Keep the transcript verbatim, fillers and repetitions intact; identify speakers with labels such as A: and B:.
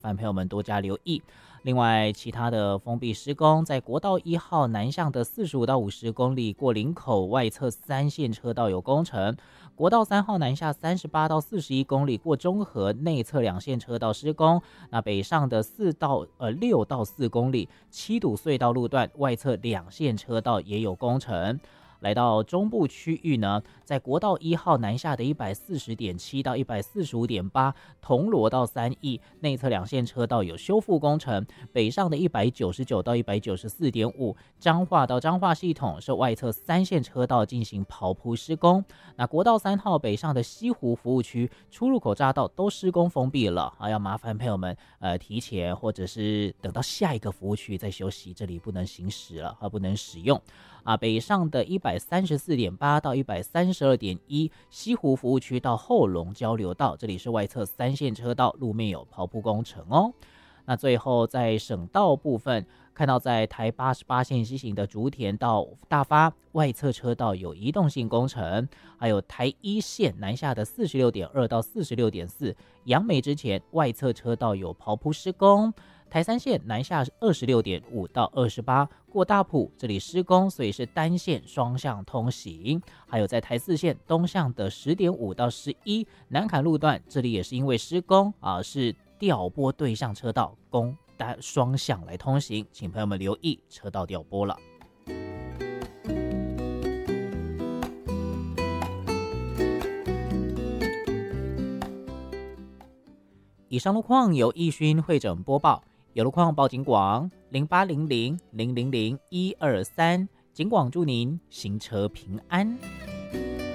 A: 饭朋友们多加留意。另外，其他的封闭施工，在国道一号南向的四十五到五十公里过林口外侧三线车道有工程；国道三号南下三十八到四十一公里过中和内侧两线车道施工。那北上的四到呃六到四公里七堵隧道路段外侧两线车道也有工程。来到中部区域呢，在国道一号南下的一百四十点七到一百四十五点八，铜锣到三义内侧两线车道有修复工程；北上的一百九十九到一百九十四点五，彰化到彰化系统是外侧三线车道进行刨铺施工。那国道三号北上的西湖服务区出入口匝道都施工封闭了，啊，要麻烦朋友们呃提前或者是等到下一个服务区再休息，这里不能行驶了，啊，不能使用。啊，北上的一百三十四点八到一百三十二点一，西湖服务区到后龙交流道，这里是外侧三线车道，路面有刨铺工程哦。那最后在省道部分，看到在台八十八线西行的竹田到大发外侧车道有移动性工程，还有台一线南下的四十六点二到四十六点四，杨梅之前外侧车道有刨铺施工。台三线南下二十六点五到二十八，过大埔这里施工，所以是单线双向通行。还有在台四线东向的十点五到十一南坎路段，这里也是因为施工啊，是调拨对向车道供单双向来通行，请朋友们留意车道调拨了。以上路况由易勋会诊播报。有路况报警广零八零零零零零一二三，警广祝您行车平安。